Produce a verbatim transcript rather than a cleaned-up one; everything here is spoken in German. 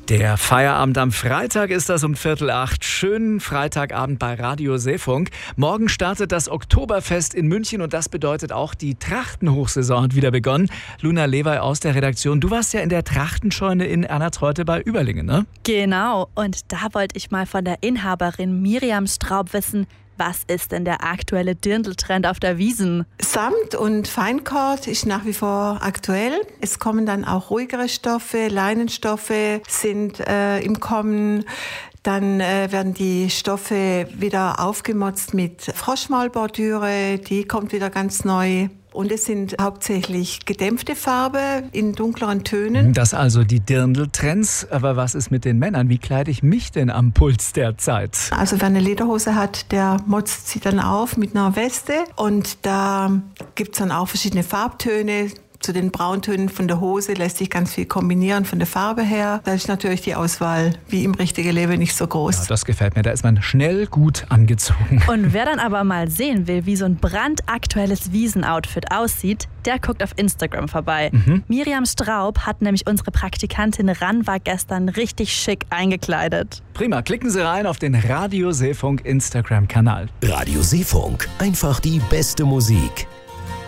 Der Feierabend am Freitag ist das um Viertel acht. Schönen Freitagabend bei Radio Seefunk. Morgen startet das Oktoberfest in München und das bedeutet auch, die Trachtenhochsaison hat wieder begonnen. Luna Lewey aus der Redaktion, du warst ja in der Trachtenscheune in Ernatreuth bei Überlingen, ne? Genau, und da wollte ich mal von der Inhaberin Miriam Straub wissen, was ist denn der aktuelle Dirndl-Trend auf der Wiesn? Samt und Feinkord ist nach wie vor aktuell. Es kommen dann auch ruhigere Stoffe, Leinenstoffe sind äh, im Kommen. Dann äh, werden die Stoffe wieder aufgemotzt mit Froschmaulbordüre, die kommt wieder ganz neu. Und es sind hauptsächlich gedämpfte Farbe in dunkleren Tönen. Das also die Dirndl-Trends. Aber was ist mit den Männern? Wie kleide ich mich denn am Puls der Zeit? Also wer eine Lederhose hat, der motzt sie dann auf mit einer Weste. Und da gibt es dann auch verschiedene Farbtöne. Zu den Brauntönen von der Hose lässt sich ganz viel kombinieren von der Farbe her. Da ist natürlich die Auswahl wie im richtigen Leben nicht so groß. Ja, das gefällt mir, da ist man schnell gut angezogen. Und wer dann aber mal sehen will, wie so ein brandaktuelles Wiesenoutfit aussieht, der guckt auf Instagram vorbei. Mhm. Miriam Straub hat nämlich unsere Praktikantin Ranwa gestern richtig schick eingekleidet. Prima, klicken Sie rein auf den Radio Seefunk Instagram-Kanal. Radio Seefunk, einfach die beste Musik.